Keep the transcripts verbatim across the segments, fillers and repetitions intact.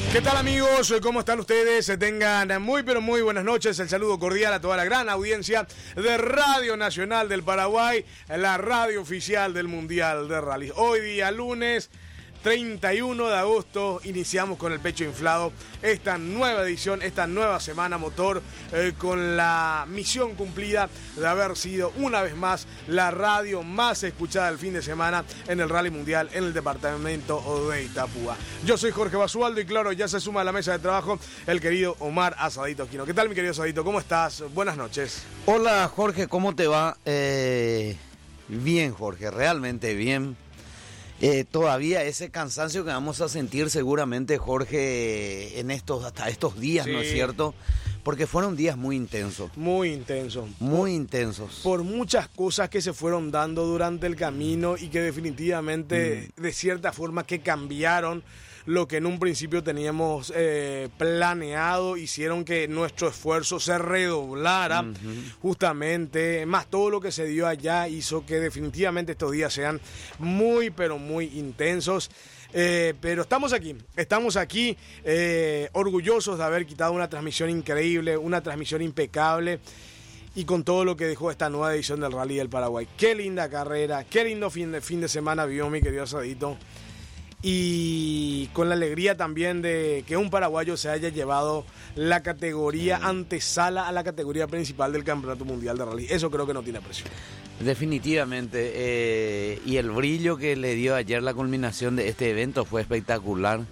¿Qué tal, amigos? ¿Cómo están ustedes? Tengan muy pero muy buenas noches. El saludo cordial a toda la gran audiencia de Radio Nacional del Paraguay, la radio oficial del Mundial de Rally. Hoy día lunes treinta y uno de agosto iniciamos con el pecho inflado esta nueva edición, esta nueva semana motor, eh, con la misión cumplida de haber sido una vez más la radio más escuchada del fin de semana en el Rally Mundial en el departamento de Itapúa. Yo soy Jorge Basualdo y claro, ya se suma a la mesa de trabajo el querido Omar Asadito Aquino. ¿Qué tal, mi querido Asadito? ¿Cómo estás? Buenas noches. Hola, Jorge, ¿cómo te va? Eh, bien, Jorge, realmente bien. Eh, todavía ese cansancio que vamos a sentir seguramente, Jorge, en estos hasta estos días, sí. ¿No es cierto? Porque fueron días muy intensos. Muy intensos. Muy intensos. Por muchas cosas que se fueron dando durante el camino y que definitivamente, mm. de cierta forma, que cambiaron lo que en un principio teníamos eh, planeado, hicieron que nuestro esfuerzo se redoblara, uh-huh. justamente, más todo lo que se dio allá hizo que definitivamente estos días sean muy, pero muy intensos. Eh, pero estamos aquí, estamos aquí eh, orgullosos de haber quitado una transmisión increíble, una transmisión impecable, y con todo lo que dejó esta nueva edición del Rally del Paraguay. Qué linda carrera, qué lindo fin de, fin de semana vio mi querido Asadito. Y con la alegría también de que un paraguayo se haya llevado la categoría antesala a la categoría principal del Campeonato Mundial de Rally. Eso creo que no tiene precio. Definitivamente. Eh, y el brillo que le dio ayer la culminación de este evento fue espectacular.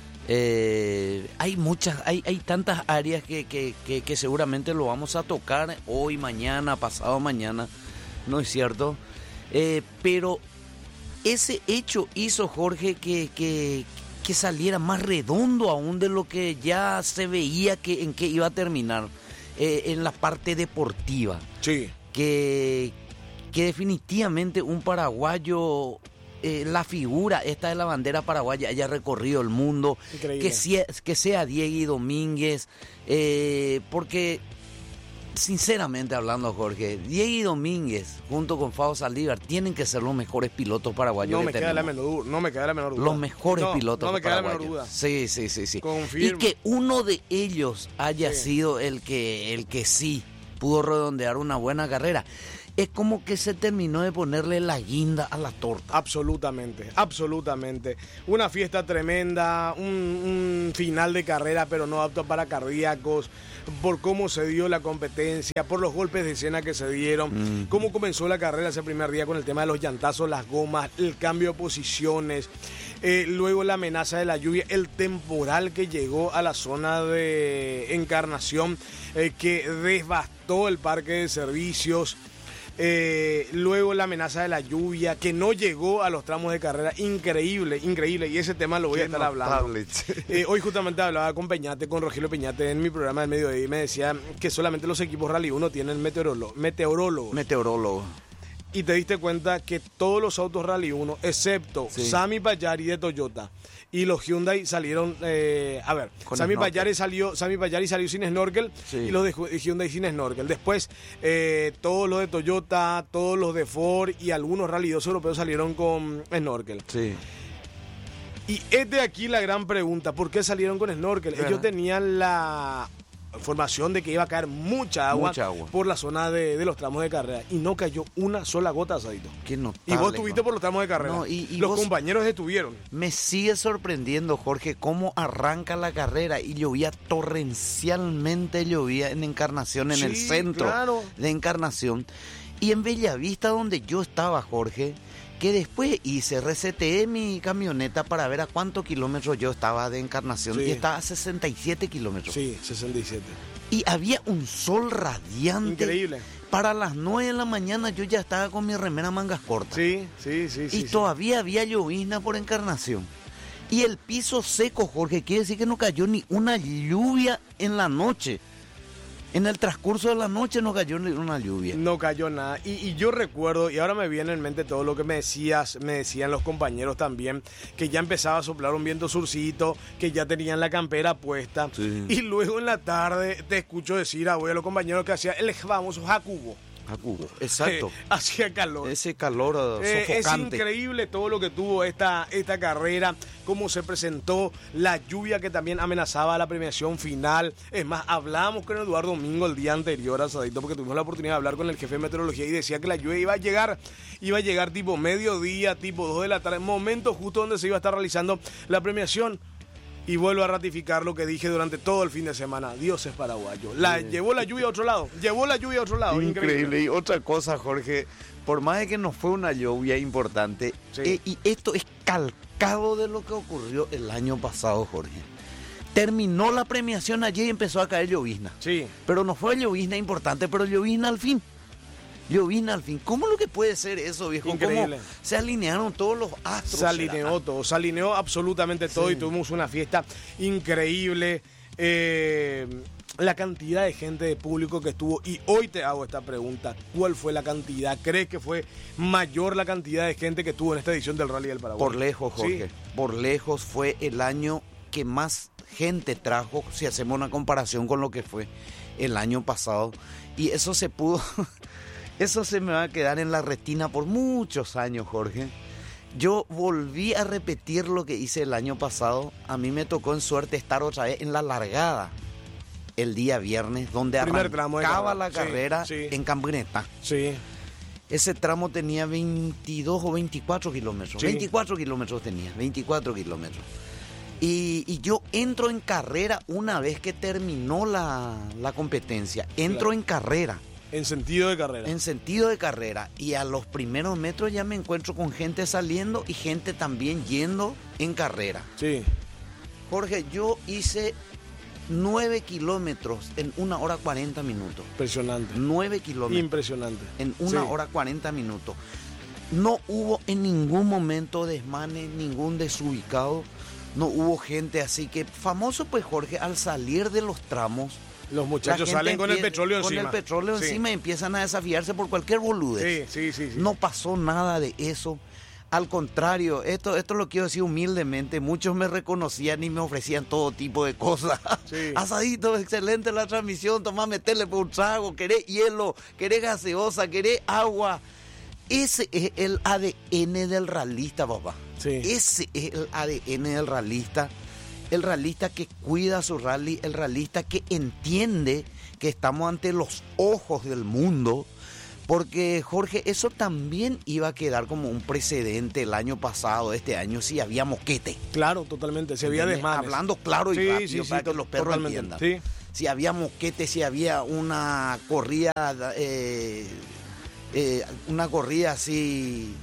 Eh, hay muchas, hay, hay tantas áreas que, que, que, que seguramente lo vamos a tocar hoy, mañana, pasado mañana. ¿No es cierto? Eh, pero... ese hecho hizo, Jorge, que, que, que saliera más redondo aún de lo que ya se veía que en qué iba a terminar, eh, en la parte deportiva. Sí. Que, que definitivamente un paraguayo, eh, la figura esta de la bandera paraguaya haya recorrido el mundo. Increíble. Que sea, que sea Diego Domínguez, eh, porque... sinceramente hablando, Jorge, Diego Domínguez junto con Fabo Saldívar tienen que ser los mejores pilotos paraguayos no que me tenemos. queda la menor, no me queda la menor duda. Los mejores no, pilotos no me queda paraguayos. la menor duda. Sí, sí, sí, sí. Confirmo. Y que uno de ellos haya sí. sido el que, el que sí pudo redondear una buena carrera. Es como que se terminó de ponerle la guinda a la torta. Absolutamente, absolutamente. Una fiesta tremenda, un, un final de carrera, pero no apto para cardíacos, por cómo se dio la competencia, por los golpes de escena que se dieron, mm. cómo comenzó la carrera ese primer día con el tema de los llantazos, las gomas, el cambio de posiciones, eh, luego la amenaza de la lluvia, el temporal que llegó a la zona de Encarnación, eh, que devastó el parque de servicios. Eh, luego la amenaza de la lluvia que no llegó a los tramos de carrera, increíble, increíble, y ese tema lo voy Qué a estar hablando. Eh, hoy justamente hablaba con Peñate, con Rogelio Peñate en mi programa del mediodía y me decía que solamente los equipos Rally uno tienen meteorólogo, meteorólogos. Meteorólogo. Y te diste cuenta que todos los autos Rally uno, excepto sí. Sami Payari de Toyota y los Hyundai salieron, eh, a ver, Con Sami Payari salió, Sami Payari salió sin snorkel sí. y los de Hyundai sin snorkel. Después, eh, todos los de Toyota, todos los de Ford y algunos Rally dos europeos salieron con snorkel. Sí. Y es de aquí la gran pregunta, ¿por qué salieron con snorkel? Ellos tenían la información de que iba a caer mucha agua, mucha agua. por la zona de, de los tramos de carrera y no cayó una sola gota, Asadito. Qué notable, y vos estuviste ¿no? por los tramos de carrera. No, y, y los vos... compañeros estuvieron. Me sigue sorprendiendo, Jorge, cómo arranca la carrera y llovía torrencialmente, llovía en Encarnación, en sí, el centro claro. de Encarnación. Y en Bellavista, donde yo estaba, Jorge, que después hice, reseteé mi camioneta para ver a cuántos kilómetros yo estaba de Encarnación, sí. y estaba a sesenta y siete kilómetros. Sí, sesenta y siete. Y había un sol radiante. Increíble. Para las nueve de la mañana yo ya estaba con mi remera mangas cortas. Sí, sí, sí. Y sí, todavía sí. había llovizna por Encarnación. Y el piso seco, Jorge, quiere decir que no cayó ni una lluvia en la noche. En el transcurso de la noche no cayó ni una lluvia. No cayó nada. Y, y yo recuerdo, y ahora me viene en mente todo lo que me decías, me decían los compañeros también, que ya empezaba a soplar un viento surcito, que ya tenían la campera puesta. Sí. Y luego en la tarde te escucho decir a, voy a los compañeros que hacían el famoso jacubo. A Cubo, exacto. Eh, hacía calor. Ese calor eh, sofocante. Es increíble todo lo que tuvo esta, esta carrera, cómo se presentó, la lluvia que también amenazaba la premiación final. Es más, hablábamos con Eduardo Domingo el día anterior, asadito, porque tuvimos la oportunidad de hablar con el jefe de meteorología y decía que la lluvia iba a llegar, iba a llegar tipo mediodía, tipo dos de la tarde, momento justo donde se iba a estar realizando la premiación. Y vuelvo a ratificar lo que dije durante todo el fin de semana. Dios es paraguayo. La, sí. Llevó la lluvia a otro lado. Llevó la lluvia a otro lado. Increíble. Increíble. Y otra cosa, Jorge, por más de que no fue una lluvia importante, sí. eh, y esto es calcado de lo que ocurrió el año pasado, Jorge. Terminó la premiación ayer y empezó a caer llovizna. Sí. Pero no fue llovizna importante, pero llovizna al fin. Llovizna al fin. ¿Cómo lo que puede ser eso, viejo? Increíble. ¿Cómo se alinearon todos los astros? Se alineó todo, se alineó absolutamente todo, sí. Y tuvimos una fiesta increíble. Eh, la cantidad de gente, de público que estuvo. Y hoy te hago esta pregunta. ¿Cuál fue la cantidad? ¿Crees que fue mayor la cantidad de gente que estuvo en esta edición del Rally del Paraguay? Por lejos, Jorge. ¿Sí? Por lejos fue el año que más gente trajo, si hacemos una comparación con lo que fue el año pasado. Y eso se pudo... Eso se me va a quedar en la retina por muchos años, Jorge. Yo volví a repetir lo que hice el año pasado. A mí me tocó en suerte estar otra vez en la largada el día viernes, donde Primer arrancaba la carrera, sí, sí. En Camioneta. Sí. Ese tramo tenía veintidós o veinticuatro kilómetros. Sí. veinticuatro kilómetros tenía, veinticuatro kilómetros. Y, y yo entro en carrera una vez que terminó la, la competencia. Entro claro. en carrera. En sentido de carrera. En sentido de carrera. Y a los primeros metros ya me encuentro con gente saliendo y gente también yendo en carrera. Sí. Jorge, yo hice nueve kilómetros en una hora cuarenta minutos. Impresionante. Nueve kilómetros. Impresionante. En una sí. hora cuarenta minutos. No hubo en ningún momento desmanes, ningún desubicado. No hubo gente así que... Famoso pues, Jorge, al salir de los tramos... Los muchachos salen con el petróleo con encima. Con el petróleo sí. encima y empiezan a desafiarse por cualquier boludez. Sí, sí, sí, sí. No pasó nada de eso. Al contrario, esto, esto lo quiero decir humildemente. Muchos me reconocían y me ofrecían todo tipo de cosas. Sí. Asadito, excelente la transmisión. Tomá, metele por un trago. Querés hielo, querés gaseosa, querés agua. Ese es el A D N del ralista, papá. Sí. Ese es el A D N del ralista. El ralista que cuida su rally, el ralista que entiende que estamos ante los ojos del mundo, porque Jorge, eso también iba a quedar como un precedente el año pasado, este año, si había moquete. Claro, totalmente, si había desmanes. Hablando claro y sí, rápido sí, para sí, que los perros entiendan. Sí. Si había moquete, si había una corrida, eh, eh, una corrida así...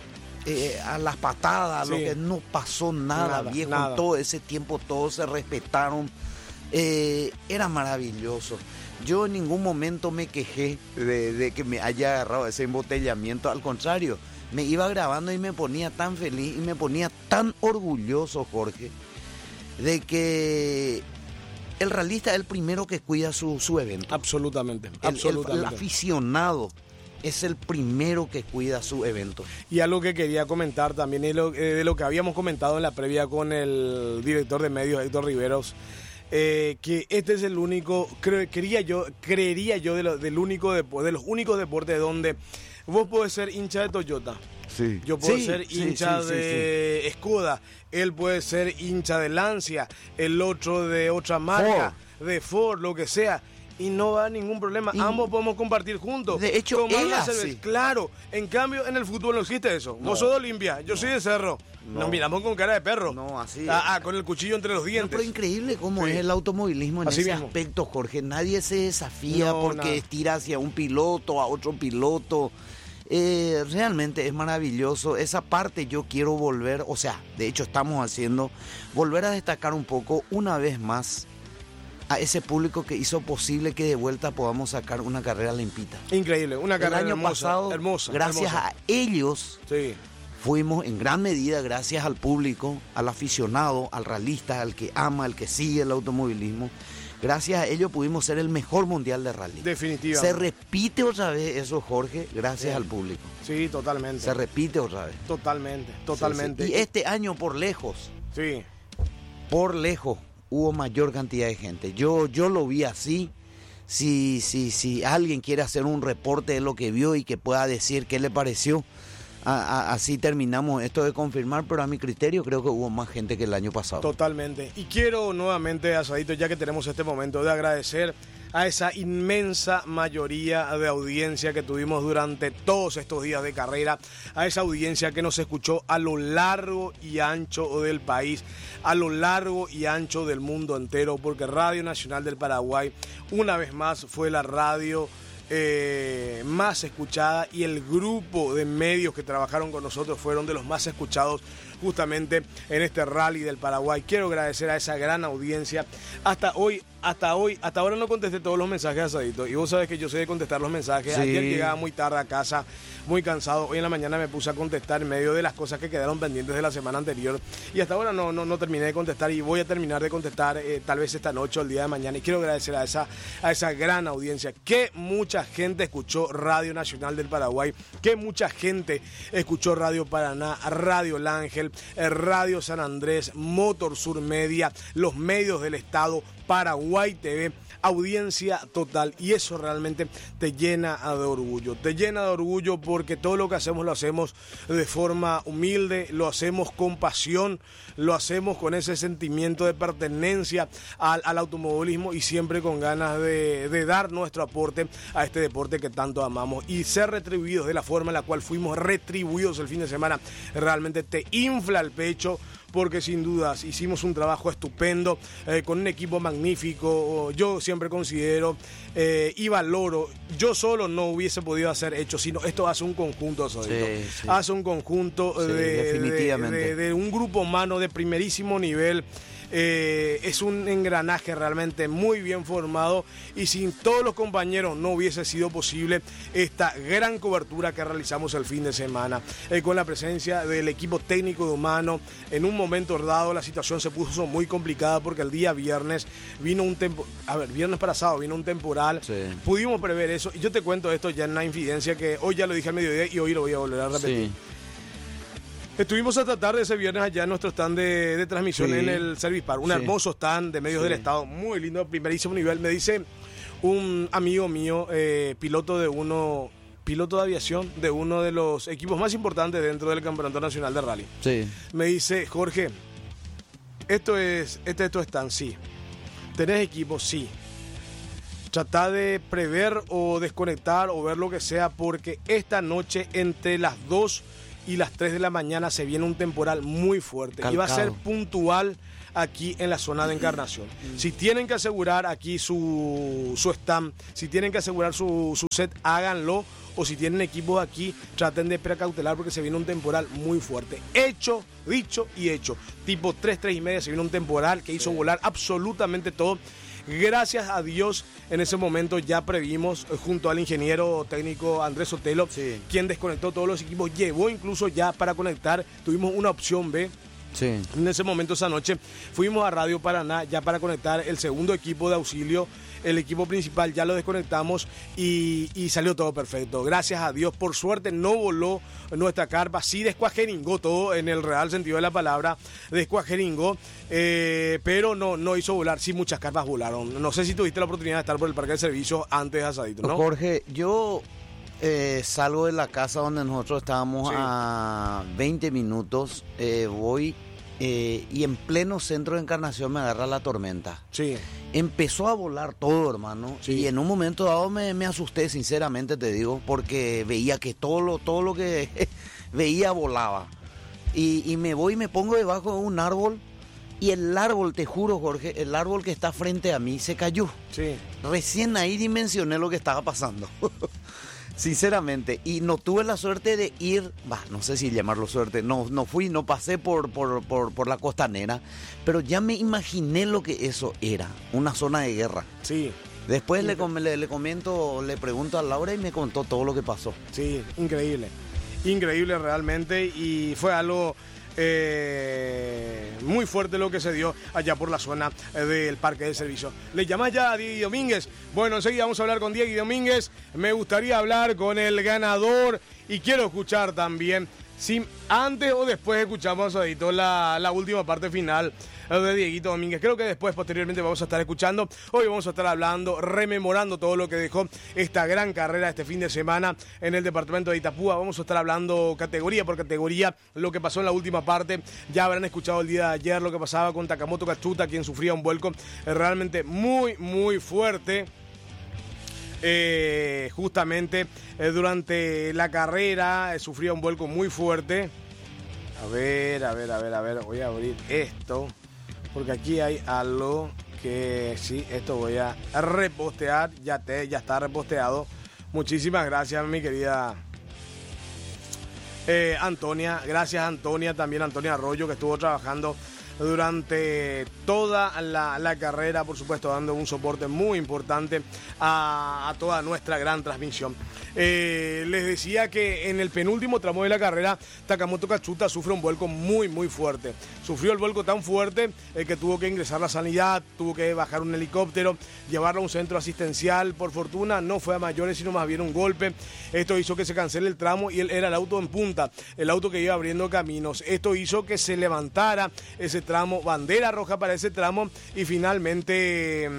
Eh, a las patadas, sí. Lo que no pasó nada, nada viejo, nada. Todo ese tiempo todos se respetaron, eh, era maravilloso. Yo en ningún momento me quejé de, de que me haya agarrado ese embotellamiento, al contrario, me iba grabando y me ponía tan feliz y me ponía tan orgulloso, Jorge, de que el ralista es el primero que cuida su, su evento. Absolutamente, el, absolutamente. El, el aficionado es el primero que cuida su evento. Y algo que quería comentar también es lo, eh, de lo que habíamos comentado en la previa con el director de medios, Héctor Riveros, eh, que este es el único, cre, quería yo, creería yo, de, lo, del único depo, de los únicos deportes donde vos podés ser hincha de Toyota. Sí. Yo puedo sí, ser hincha sí, sí, de sí, sí. Skoda, él puede ser hincha de Lancia, el otro de otra marca, Ford. de Ford, lo que sea. Y no va a ningún problema, y ambos podemos compartir juntos. De hecho, él hace. Claro, en cambio en el fútbol no existe eso. No. Vos sos de Olimpia, yo no. soy de Cerro. No. Nos miramos con cara de perro. No, así ah, ah, con el cuchillo entre los dientes. No, pero increíble cómo sí. es el automovilismo en así ese mismo. aspecto, Jorge. Nadie se desafía no, porque nada. tira hacia un piloto, a otro piloto. Eh, realmente es maravilloso. Esa parte yo quiero volver, o sea, de hecho estamos haciendo, volver a destacar un poco una vez más a ese público que hizo posible que de vuelta podamos sacar una carrera limpita. Increíble, una carrera el año hermosa, pasado, hermosa, gracias hermosa. a ellos, sí. fuimos en gran medida, gracias al público, al aficionado, al ralista, al que ama, al que sigue el automovilismo, gracias a ellos pudimos ser el mejor mundial de rally. Definitivamente. Se repite otra vez eso, Jorge, gracias sí. al público. Sí, totalmente. Se repite otra vez. Totalmente, totalmente. Sí, sí. Y este año por lejos, sí. por lejos, hubo mayor cantidad de gente. Yo, yo lo vi así. Si, si, si alguien quiere hacer un reporte de lo que vio y que pueda decir qué le pareció, a, a, así terminamos esto de confirmar, pero a mi criterio creo que hubo más gente que el año pasado. Totalmente. Y quiero nuevamente, Asadito, ya que tenemos este momento, de agradecer a esa inmensa mayoría de audiencia que tuvimos durante todos estos días de carrera, a esa audiencia que nos escuchó a lo largo y ancho del país, a lo largo y ancho del mundo entero, porque Radio Nacional del Paraguay, una vez más, fue la radio eh, más escuchada, y el grupo de medios que trabajaron con nosotros fueron de los más escuchados justamente en este rally del Paraguay. Quiero agradecer a esa gran audiencia. Hasta hoy, hasta hoy, hasta ahora no contesté todos los mensajes, Asadito, y vos sabés que yo sé de contestar los mensajes. Sí. Ayer llegaba muy tarde a casa, muy cansado. Hoy en la mañana me puse a contestar en medio de las cosas que quedaron pendientes de la semana anterior, y hasta ahora no, no, no terminé de contestar, y voy a terminar de contestar eh, tal vez esta noche o el día de mañana. Y quiero agradecer a esa, a esa gran audiencia, que mucha gente escuchó Radio Nacional del Paraguay, que mucha gente escuchó Radio Paraná, Radio El Ángel, Radio San Andrés, Motor Sur Media, los medios del Estado, Paraguay T V, audiencia total, y eso realmente te llena de orgullo, te llena de orgullo porque todo lo que hacemos lo hacemos de forma humilde, lo hacemos con pasión, lo hacemos con ese sentimiento de pertenencia al, al automovilismo, y siempre con ganas de, de dar nuestro aporte a este deporte que tanto amamos, y ser retribuidos de la forma en la cual fuimos retribuidos el fin de semana realmente te infla el pecho, porque sin dudas hicimos un trabajo estupendo, eh, con un equipo magnífico. Yo siempre considero eh, y valoro, yo solo no hubiese podido hacer hecho, sino esto hace un conjunto, sí, sí. hace un conjunto sí, de, definitivamente. De, de, de un grupo humano de primerísimo nivel. Eh, es un engranaje realmente muy bien formado, y sin todos los compañeros no hubiese sido posible esta gran cobertura que realizamos el fin de semana, eh, con la presencia del equipo técnico de Humano. En un momento dado la situación se puso muy complicada porque el día viernes vino un tempo, a ver, viernes pasado vino un temporal, sí. Pudimos prever eso, y yo te cuento esto ya en una infidencia que hoy ya lo dije al mediodía y hoy lo voy a volver a repetir. Sí. Estuvimos hasta tarde ese viernes allá en nuestro stand de, de transmisión, sí. En el Service Park, un sí. hermoso stand de medios sí. del Estado, muy lindo, primerísimo nivel. Me dice un amigo mío, eh, piloto de uno, piloto de aviación de uno de los equipos más importantes dentro del Campeonato Nacional de Rally. Sí. Me dice, Jorge, esto es, este es tu stand, sí. ¿Tenés equipo? Sí. Trata de prever o desconectar o ver lo que sea, porque esta noche entre las dos y las tres de la mañana se viene un temporal muy fuerte. Calcado. Y va a ser puntual aquí en la zona de Encarnación. Si tienen que asegurar aquí su, su stand, si tienen que asegurar su, su set, háganlo. O si tienen equipos aquí, traten de precautelar porque se viene un temporal muy fuerte. Hecho, dicho y hecho. Tipo tres, tres y media se viene un temporal que hizo sí. volar absolutamente todo. Gracias a Dios, en ese momento ya previmos, junto al ingeniero técnico Andrés Sotelo, sí. quien desconectó todos los equipos, llevó incluso ya para conectar, tuvimos una opción B. Sí. En ese momento, esa noche, fuimos a Radio Paraná ya para conectar el segundo equipo de auxilio. El equipo principal ya lo desconectamos y, y salió todo perfecto. Gracias a Dios, por suerte no voló nuestra carpa, sí descuajeringó todo en el real sentido de la palabra, descuajeringó, eh, pero no, no hizo volar. Sí, muchas carpas volaron. No sé si tuviste la oportunidad de estar por el parque de servicio antes de Asadito, ¿no? Jorge, yo eh, salgo de la casa donde nosotros estábamos sí. a veinte minutos, eh, voy... Eh, y en pleno centro de Encarnación me agarra la tormenta. Sí. Empezó a volar todo, hermano. Sí. Y en un momento dado me, me asusté, sinceramente te digo, porque veía que todo lo, todo lo que veía volaba. Y, y me voy y me pongo debajo de un árbol. Y el árbol, te juro, Jorge, el árbol que está frente a mí se cayó. Sí. Recién ahí dimensioné lo que estaba pasando. Sinceramente, y no tuve la suerte de ir, bah, no sé si llamarlo suerte, no, no fui, no pasé por, por, por, por la costanera, pero ya me imaginé lo que eso era, una zona de guerra. Sí. Después le, le, le comento, le pregunto a Laura y me contó todo lo que pasó. Sí, increíble, increíble realmente, y fue algo... Eh, muy fuerte lo que se dio allá por la zona eh, del parque de servicio. Le llamás ya a Diego Domínguez. Bueno, enseguida vamos a hablar con Diego Domínguez. Me gustaría hablar con el ganador y quiero escuchar también Sí, antes o después escuchamos Adito, la, la última parte final de Dieguito Domínguez. Creo que después, posteriormente, vamos a estar escuchando. Hoy vamos a estar hablando, rememorando todo lo que dejó esta gran carrera este fin de semana en el departamento de Itapúa. Vamos a estar hablando categoría por categoría, lo que pasó en la última parte. Ya habrán escuchado el día de ayer lo que pasaba con Takamoto Kachuta, quien sufría un vuelco realmente muy, muy fuerte. Eh, justamente eh, durante la carrera eh, sufría un vuelco muy fuerte. A ver, a ver, a ver, a ver, voy a abrir esto porque aquí hay algo que sí, esto voy a repostear. Ya, te, ya está reposteado. Muchísimas gracias, mi querida eh, Antonia. Gracias, Antonia, también Antonia Arroyo, que estuvo trabajando durante toda la, la carrera, por supuesto, dando un soporte muy importante a, a toda nuestra gran transmisión. Eh, les decía que en el penúltimo tramo de la carrera, Takamoto Kachuta sufre un vuelco muy, muy fuerte. Sufrió el vuelco tan fuerte eh, que tuvo que ingresar la sanidad, tuvo que bajar un helicóptero, llevarlo a un centro asistencial. Por fortuna, no fue a mayores, sino más bien un golpe. Esto hizo que se cancele el tramo y él era el auto en punta, el auto que iba abriendo caminos. Esto hizo que se levantara ese tramo, bandera roja para ese tramo, y finalmente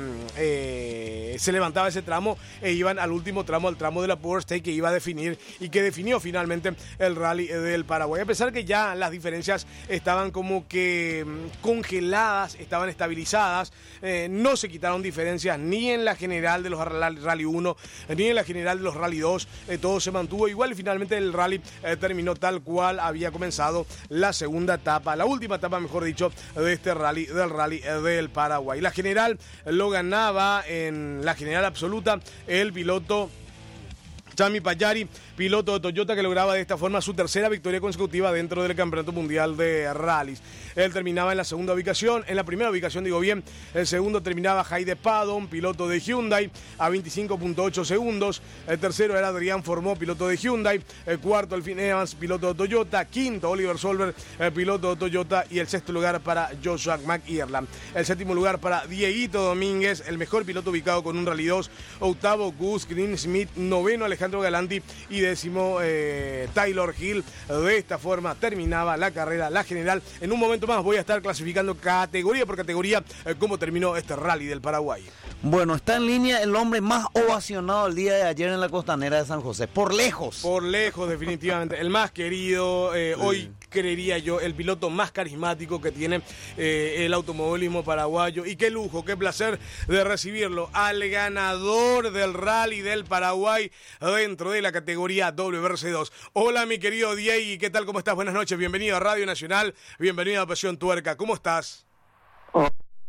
eh, se levantaba ese tramo e iban al último tramo, al tramo de la Power Stage, que iba a definir y que definió finalmente el Rally del Paraguay. A pesar que ya las diferencias estaban como que congeladas, estaban estabilizadas, eh, no se quitaron diferencias ni en la general de los Rally uno, ni en la general de los Rally dos, eh, todo se mantuvo igual y finalmente el Rally eh, terminó tal cual había comenzado la segunda etapa, la última etapa, mejor dicho, de este rally, del Rally del Paraguay. La general lo ganaba en la general absoluta el piloto Chami Payari, piloto de Toyota, que lograba de esta forma su tercera victoria consecutiva dentro del Campeonato Mundial de Rallys. Él terminaba en la segunda ubicación, en la primera ubicación digo bien, el segundo terminaba Jaide Padon, piloto de Hyundai, a veinticinco punto ocho segundos, el tercero era Adrián Formó, piloto de Hyundai, el cuarto Elfin Evans, piloto de Toyota, quinto Oliver Solver, el piloto de Toyota, y el sexto lugar para Joshua McIrland. El séptimo lugar para Dieguito Domínguez, el mejor piloto ubicado con un Rally dos, octavo Gus Greensmith, noveno Alejandro Galanti y décimo eh, Taylor Hill. De esta forma terminaba la carrera, la general. En un momento más voy a estar clasificando categoría por categoría eh, cómo terminó este Rally del Paraguay. Bueno, está en línea el hombre más ovacionado el día de ayer en la Costanera de San José, por lejos. Por lejos, definitivamente. El más querido, eh, sí. Hoy creería yo, el piloto más carismático que tiene eh, el automovilismo paraguayo. Y qué lujo, qué placer de recibirlo al ganador del Rally del Paraguay dentro de la categoría W R C dos. Hola, mi querido Diego, ¿qué tal? ¿Cómo estás? Buenas noches, bienvenido a Radio Nacional, bienvenido a Pasión Tuerca. ¿Cómo estás? Oh.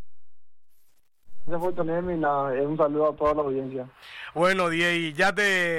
Gracias por tenerme y nada, un saludo a toda la audiencia. Bueno, Diego, ya te